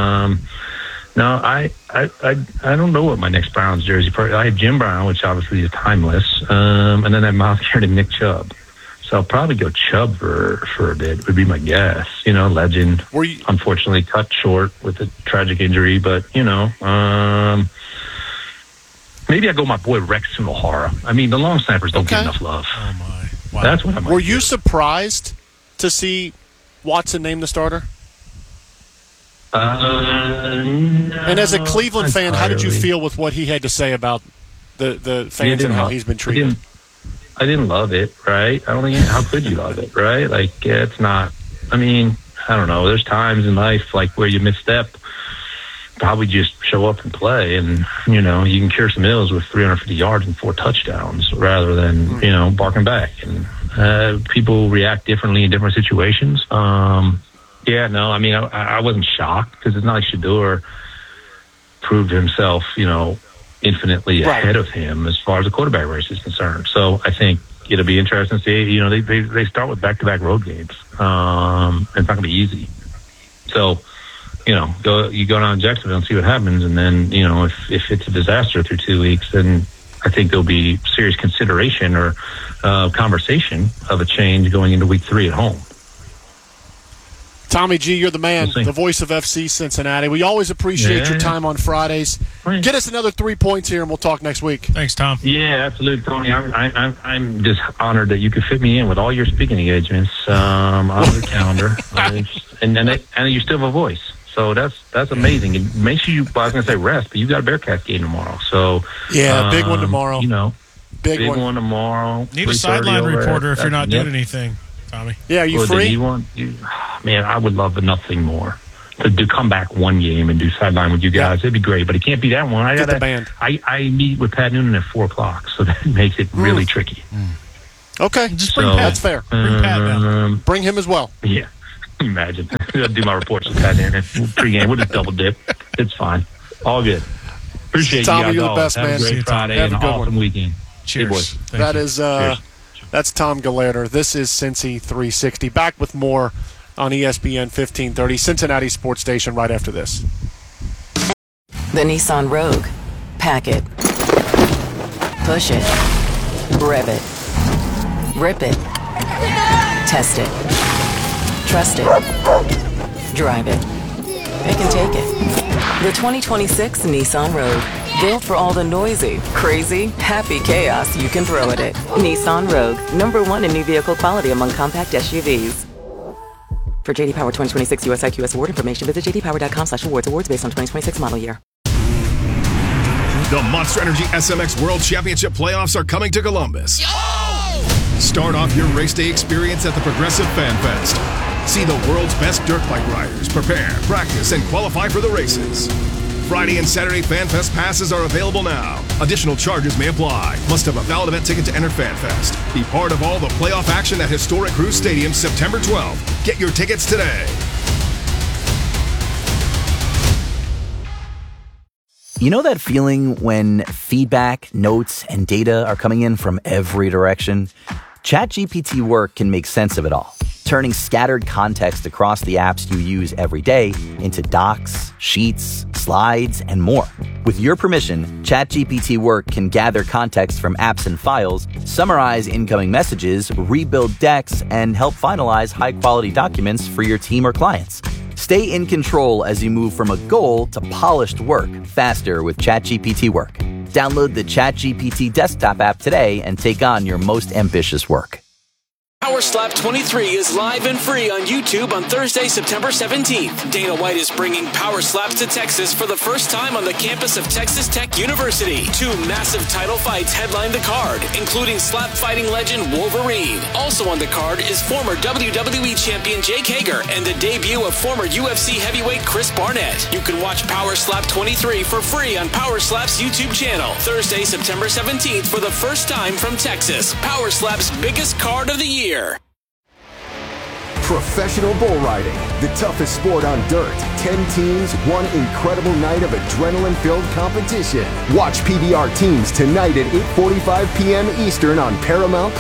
No, I don't know what my next Browns jersey. I have Jim Brown, which obviously is timeless, and then I have Myles Garrett and Nick Chubb. So I'll probably go Chubb for a bit, would be my guess. Legend. Unfortunately cut short with a tragic injury, but, maybe I go my boy Rex O'Hara. I mean, the long snappers don't get enough love. Oh, my. Wow. That's what I might Were you surprised to see Watson named the starter? No, and as a Cleveland fan, how did you feel with what he had to say about the fans and how he's been treated? I didn't love it, right? I don't think, how could you love it, right? It's not, I don't know. There's times in life, where you misstep, probably just show up and play, and you can cure some ills with 350 yards and 4 touchdowns rather than barking back. And people react differently in different situations. I wasn't shocked because it's not like Shador proved himself infinitely ahead of him as far as the quarterback race is concerned. So I think it'll be interesting to see. They start with back-to-back road games. It's not going to be easy. So you go down to Jacksonville and see what happens, and then if it's a disaster through 2 weeks, then I think there'll be serious consideration or conversation of a change going into week 3 at home. Tommy G, you're the man, the voice of FC Cincinnati. We always appreciate your time on Fridays. Get us another 3 points here, and we'll talk next week. Thanks, Tom. Yeah, absolutely, Tony. I'm just honored that you could fit me in with all your speaking engagements on the calendar, and you still have a voice. So that's amazing. It makes you, I was going to say rest, but you got a Bearcats game tomorrow. So yeah, big one tomorrow. Big one tomorrow. Need a sideline reporter if you're not doing anything, Tommy. Yeah, are you free? Man, I would love nothing more to come back one game and do sideline with you guys. It'd be great, but it can't be that one. I got the band. I meet with Pat Noonan at 4:00, so that makes it really tricky. Okay, just bring Pat. That's fair. Bring Pat down. Bring him as well. Yeah, imagine. I'll do my reports with Pat Noonan pregame. We'll just double dip. It's fine. All good. Appreciate Tommy, you guys you're the best, Have man. a great Friday and an awesome weekend. Cheers. Boys. That is that's Tom Gallader. This is Cincy 360. Back with more on ESPN 1530, Cincinnati Sports Station, right after this. The Nissan Rogue. Pack it. Push it. Rev it. Rip it. Test it. Trust it. Drive it. Pick and take it. The 2026 Nissan Rogue. Built for all the noisy, crazy, happy chaos you can throw at it. Nissan Rogue. #1 in new vehicle quality among compact SUVs. For JD Power 2026 US IQS award information, visit jdpower.com/awards. Awards based on 2026 model year. The Monster Energy SMX World Championship playoffs are coming to Columbus. Start off your race day experience at the Progressive Fan Fest. See the world's best dirt bike riders prepare, practice, and qualify for the races. Friday and Saturday Fan Fest passes are available now. Additional charges may apply. Must have a valid event ticket to enter Fan Fest. Be part of all the playoff action at historic Crew Stadium September 12th. Get your tickets today. You know that feeling when feedback, notes, and data are coming in from every direction? ChatGPT Work can make sense of it all, turning scattered context across the apps you use every day into docs, sheets, slides, and more. With your permission, ChatGPT Work can gather context from apps and files, summarize incoming messages, rebuild decks, and help finalize high-quality documents for your team or clients. Stay in control as you move from a goal to polished work faster with ChatGPT Work. Download the ChatGPT desktop app today and take on your most ambitious work. Power Slap 23 is live and free on YouTube on Thursday, September 17th. Dana White is bringing Power Slaps to Texas for the first time on the campus of Texas Tech University. 2 massive title fights headline the card, including slap fighting legend Wolverine. Also on the card is former WWE champion Jake Hager and the debut of former UFC heavyweight Chris Barnett. You can watch Power Slap 23 for free on Power Slap's YouTube channel. Thursday, September 17th for the first time from Texas. Power Slap's biggest card of the year. Professional bull riding, the toughest sport on dirt. 10 teams, one incredible night of adrenaline-filled competition. Watch PBR Teams tonight at 8:45 p.m. Eastern on Paramount+.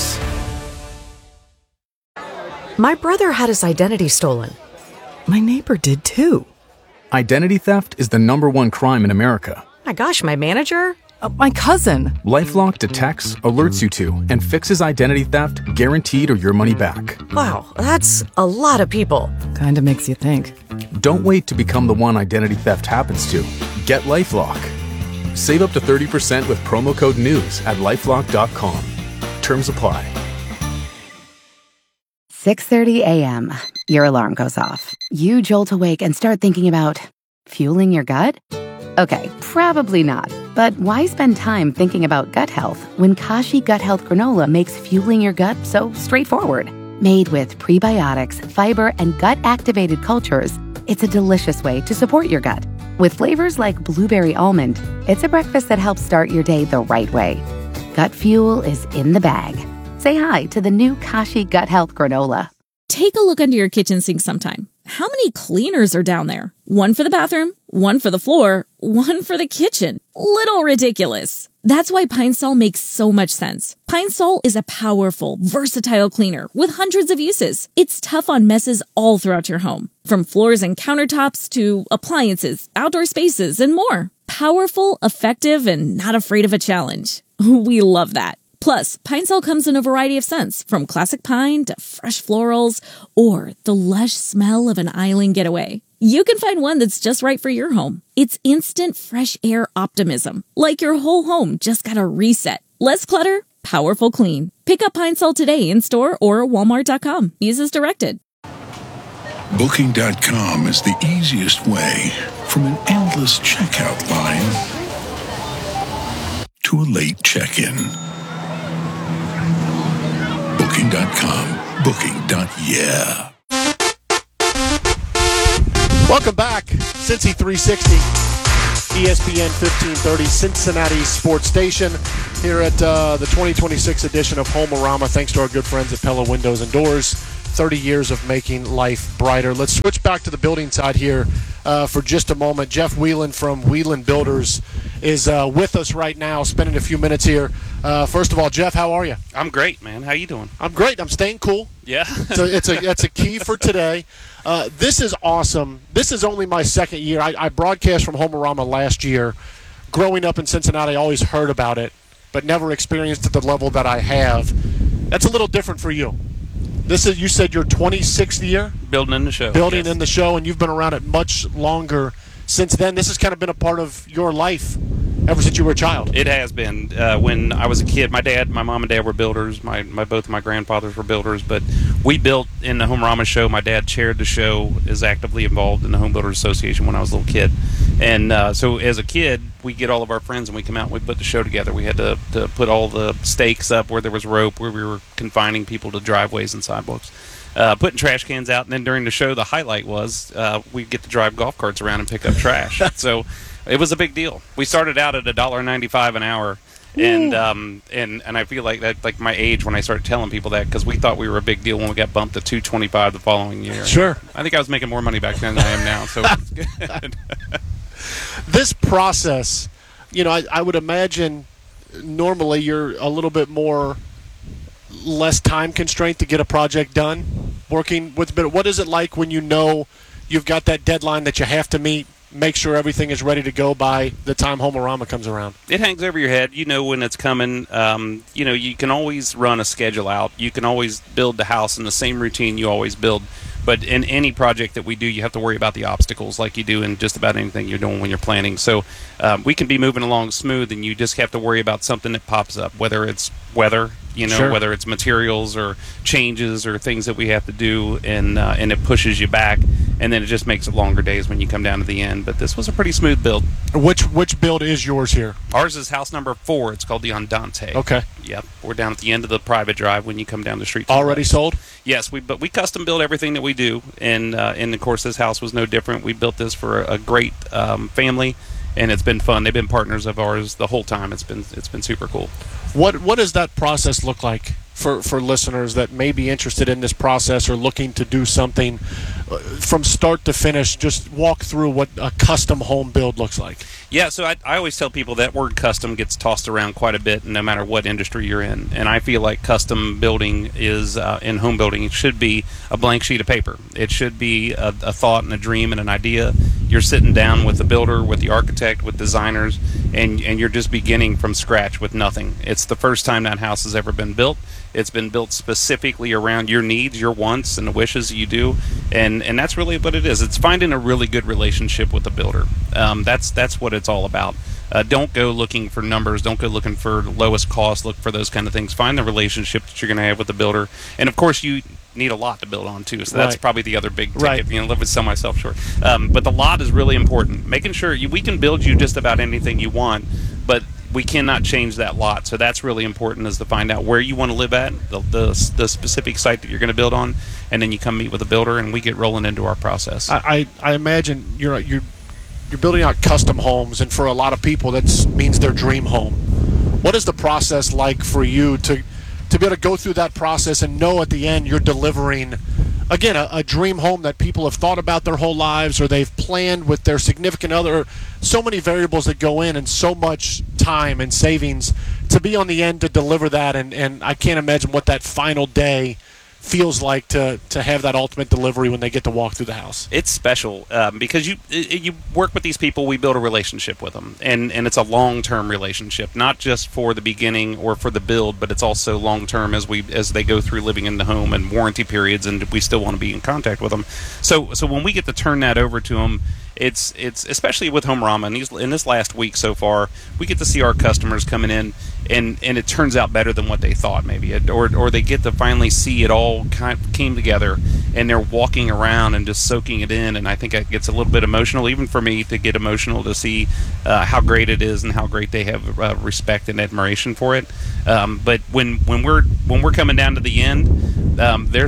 My brother had his identity stolen. My neighbor did too. Identity theft is the #1 crime in America. My gosh, my manager? My cousin. LifeLock detects, alerts you to, and fixes identity theft guaranteed or your money back. Wow, that's a lot of people. Kinda makes you think. Don't wait to become the one identity theft happens to. Get LifeLock. Save up to 30% with promo code NEWS at LifeLock.com. Terms apply. 6:30 a.m. Your alarm goes off. You jolt awake and start thinking about fueling your gut? Okay, probably not. But why spend time thinking about gut health when Kashi Gut Health Granola makes fueling your gut so straightforward? Made with prebiotics, fiber, and gut-activated cultures, it's a delicious way to support your gut. With flavors like blueberry almond, it's a breakfast that helps start your day the right way. Gut fuel is in the bag. Say hi to the new Kashi Gut Health Granola. Take a look under your kitchen sink sometime. How many cleaners are down there? One for the bathroom, one for the floor, one for the kitchen. Little ridiculous. That's why Pine Sol makes so much sense. Pine Sol is a powerful, versatile cleaner with hundreds of uses. It's tough on messes all throughout your home, from floors and countertops to appliances, outdoor spaces, and more. Powerful, effective, and not afraid of a challenge. We love that. Plus, Pine Sol comes in a variety of scents, from classic pine to fresh florals or the lush smell of an island getaway. You can find one that's just right for your home. It's instant fresh air optimism, like your whole home just got a reset. Less clutter, powerful clean. Pick up Pine Sol today in store or Walmart.com. Use as directed. Booking.com is the easiest way from an endless checkout line to a late check-in. Booking.com. Booking.yeah. Welcome back. Cincy 360, ESPN 1530, Cincinnati Sports Station, here at the 2026 edition of Homerama. Thanks to our good friends at Pella Windows and Doors. 30 years of making life brighter. Let's switch back to the building side here for just a moment. Jeff Whelan from Whelan Builders is with us right now, spending a few minutes here. First of all, Jeff, how are you? I'm great, man. How you doing? I'm great. I'm staying cool. Yeah. So it's a key for today. This is awesome. This is only my second year. I broadcast from Homerama last year. Growing up in Cincinnati, I always heard about it, but never experienced at the level that I have. That's a little different for you. This is, you said, your 26th year? Building in the show. Building in the show, and you've been around it much longer since then. This has kind of been a part of your life ever since you were a child. It has been. When I was a kid, my mom and dad were builders. Both of my grandfathers were builders, but we built in the Homerama show. My dad chaired the show, is actively involved in the Home Builders Association when I was a little kid. And so as a kid, we get all of our friends and we come out and we put the show together. We had to put all the stakes up where there was rope, where we were confining people to driveways and sidewalks. Putting trash cans out, and then during the show, the highlight was we'd get to drive golf carts around and pick up trash. So it was a big deal. We started out at $1.95 an hour, and I feel like that, like my age when I started telling people that, because we thought we were a big deal when we got bumped to $2.25 the following year. Sure. I think I was making more money back then than I am now, so it's good. This process, I would imagine normally you're a little bit less time constraint to get a project done working with. But what is it like when you know you've got that deadline that you have to meet, make sure everything is ready to go by the time Homerama comes around? It hangs over your head. You know when it's coming. You can always run a schedule out. You can always build the house in the same routine you always build. But in any project that we do, you have to worry about the obstacles like you do in just about anything you're doing when you're planning. So we can be moving along smooth, and you just have to worry about something that pops up, whether it's weather, Sure. whether it's materials or changes or things that we have to do, and it pushes you back, and then it just makes it longer days when you come down to the end. But this was a pretty smooth build. Which build is yours here? Ours is house number 4. It's called the Andante. Okay. Yep. We're down at the end of the private drive when you come down the street. Already sold? Yes, but we custom build everything that we do, and of course this house was no different. We built this for a great family, and it's been fun. They've been partners of ours the whole time. It's been super cool. What does that process look like for listeners that may be interested in this process or looking to do something from start to finish? Just walk through what a custom home build looks like. Yeah, so I always tell people that word custom gets tossed around quite a bit no matter what industry you're in. And I feel like custom building is, in home building, it should be a blank sheet of paper. It should be a thought and a dream and an idea. You're sitting down with the builder, with the architect, with designers, and you're just beginning from scratch with nothing. It's the first time that house has ever been built. It's been built specifically around your needs, your wants, and the wishes you do, and that's really what it is. It's finding a really good relationship with the builder. That's what it's all about. Don't go looking for numbers. Don't go looking for lowest cost. Look for those kind of things. Find the relationship that you're going to have with the builder, and of course you need a lot to build on too. So that's probably the other big ticket. Right. Let me sell myself short. But the lot is really important. Making sure we can build you just about anything you want, but we cannot change that lot. So that's really important, is to find out where you want to live at, the specific site that you're going to build on, and then you come meet with a builder, and we get rolling into our process. I imagine you're building out custom homes, and for a lot of people that means their dream home. What is the process like for you to be able to go through that process and know at the end you're delivering, again, a dream home that people have thought about their whole lives, or they've planned with their significant other? So many variables that go in, and so much time and savings to be on the end to deliver that, and I can't imagine what that final day feels like to have that ultimate delivery when they get to walk through the house. It's special because you work with these people. We build a relationship with them, and it's a long-term relationship, not just for the beginning or for the build, but it's also long-term as they go through living in the home and warranty periods, and we still want to be in contact with them. So when we get to turn that over to them, it's especially with Homerama, and in this last week so far, we get to see our customers coming in, and it turns out better than what they thought, maybe, or they get to finally see it all kind of came together, and they're walking around and just soaking it in. And I think it gets a little bit emotional, even for me, to get emotional to see how great it is and how great they have respect and admiration for it. But when we're coming down to the end,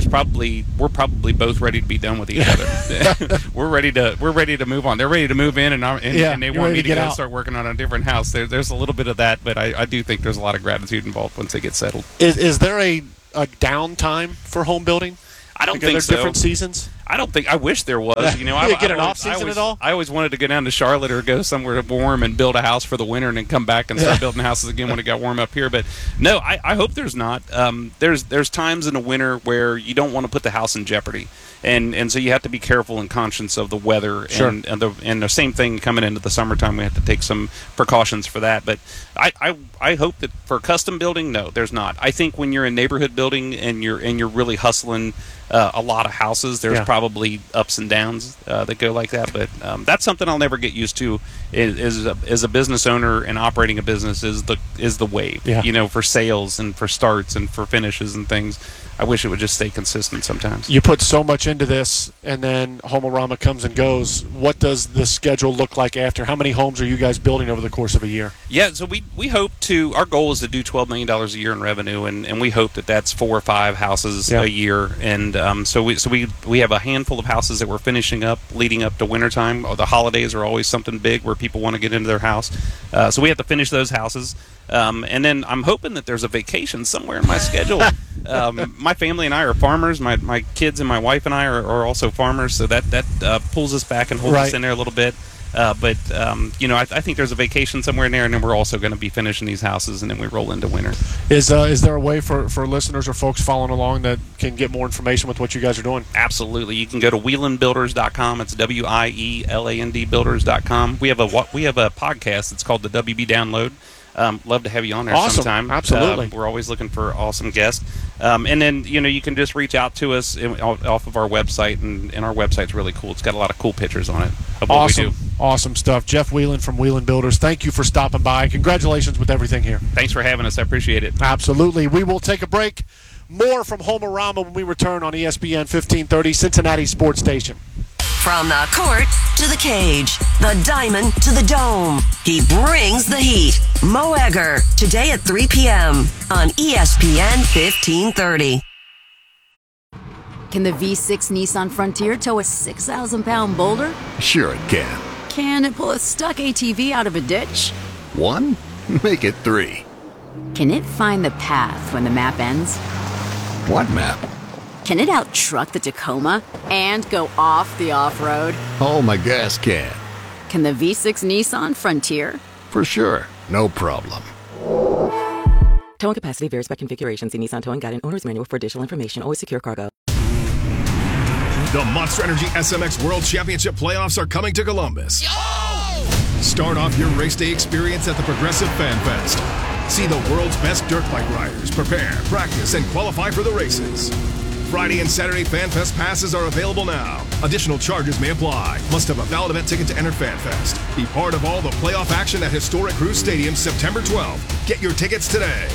we're probably both ready to be done with each other. we're ready to move on. They're ready to move in, and they want me to go start working on a different house. There's a little bit of that, but I do think there's a lot of gratitude involved once they get settled. Is there a downtime for home building? I don't think so. Different seasons? I don't think. I wish there was. You know, I get an off season at all. I always wanted to go down to Charlotte or go somewhere warm and build a house for the winter, and then come back and start building houses again when it got warm up here. But no, I hope there's not. There's times in the winter where you don't want to put the house in jeopardy, and so you have to be careful and conscious of the weather. Sure. And the same thing coming into the summertime, we have to take some precautions for that. But I hope that for custom building, no, there's not. I think when you're in neighborhood building and you're really hustling a lot of houses, there's probably ups and downs that go like that. But that's something I'll never get used to. As a business owner and operating a business is the wave. Yeah. You know, for sales and for starts and for finishes and things. I wish it would just stay consistent sometimes. You put so much into this, and then Homerama comes and goes. What does the schedule look like after? How many homes are you guys building over the course of a year? Yeah, so we hope to. Our goal is to do $12 million a year in revenue, and we hope that's 4 or 5 houses a year. And so we have a handful of houses that we're finishing up leading up to wintertime. The holidays are always something big where people want to get into their house. So we have to finish those houses. And then I'm hoping that there's a vacation somewhere in my schedule. My family and I are farmers. My kids and my wife and I are also farmers, so that pulls us back and holds us in there a little bit. But I think there's a vacation somewhere in there, and then we're also going to be finishing these houses, and then we roll into winter. Is there a way for listeners or folks following along that can get more information with what you guys are doing? Absolutely. You can go to WielandBuilders.com. It's WIELAND Builders.com. We have a podcast. It's called the WB Download. Love to have you on there sometime. Absolutely. We're always looking for awesome guests. And then, you can just reach out to us off of our website, and our website's really cool. It's got a lot of cool pictures on it of what we do. Awesome stuff. Jeff Wieland from Wieland Builders, thank you for stopping by. Congratulations with everything here. Thanks for having us. I appreciate it. Absolutely. We will take a break. More from Homerama when we return on ESPN 1530, Cincinnati Sports Station. From the court to the cage, the diamond to the dome, he brings the heat. Mo Egger, today at 3 p.m. on ESPN 1530. Can the V6 Nissan Frontier tow a 6,000-pound boulder? Sure it can. Can it pull a stuck ATV out of a ditch? 1? Make it 3. Can it find the path when the map ends? What map? Can it out-truck the Tacoma and go off the off-road? Oh, my gas can. Can the V6 Nissan Frontier? For sure. No problem. Towing capacity varies by configuration. See Nissan Towing Guide and Owner's Manual for additional information. Always secure cargo. The Monster Energy SMX World Championship playoffs are coming to Columbus. Start off your race day experience at the Progressive Fan Fest. See the world's best dirt bike riders prepare, practice, and qualify for the races. Friday and Saturday Fan Fest passes are available now. Additional charges may apply. Must have a valid event ticket to enter Fan Fest. Be part of all the playoff action at historic Cruise Stadium September 12th. Get your tickets today.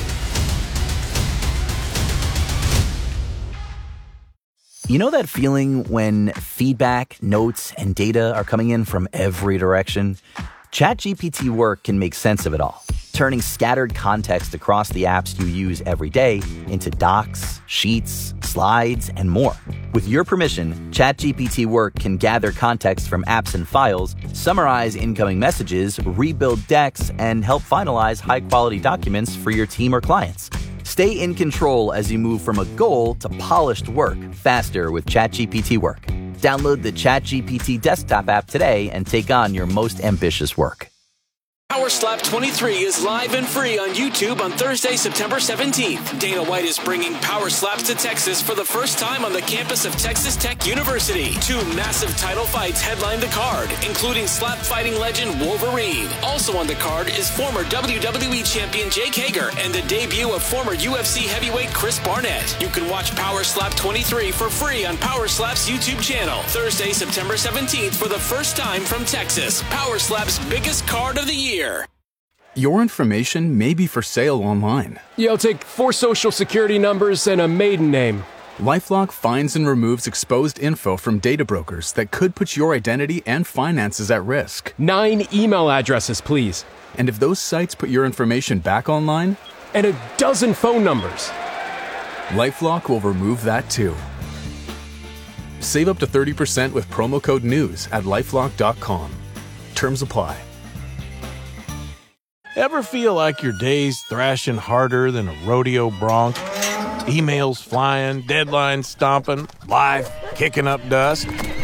You know that feeling when feedback, notes, and data are coming in from every direction? ChatGPT Work can make sense of it all, turning scattered context across the apps you use every day into docs, sheets, slides, and more. With your permission, ChatGPT Work can gather context from apps and files, summarize incoming messages, rebuild decks, and help finalize high-quality documents for your team or clients. Stay in control as you move from a goal to polished work faster with ChatGPT Work. Download the ChatGPT desktop app today and take on your most ambitious work. Power Slap 23 is live and free on YouTube on Thursday, September 17th. Dana White is bringing Power Slaps to Texas for the first time on the campus of Texas Tech University. 2 massive title fights headline the card, including slap fighting legend Wolverine. Also on the card is former WWE champion Jake Hager and the debut of former UFC heavyweight Chris Barnett. You can watch Power Slap 23 for free on Power Slap's YouTube channel. Thursday, September 17th for the first time from Texas. Power Slap's biggest card of the year. Your information may be for sale online. Yeah, I'll take 4 social security numbers and a maiden name. LifeLock finds and removes exposed info from data brokers that could put your identity and finances at risk. 9 email addresses, please. And if those sites put your information back online? And a dozen phone numbers. LifeLock will remove that too. Save up to 30% with promo code NEWS at LifeLock.com. Terms apply. Ever feel like your day's thrashing harder than a rodeo bronc? Emails flying, deadlines stomping, life kicking up dust?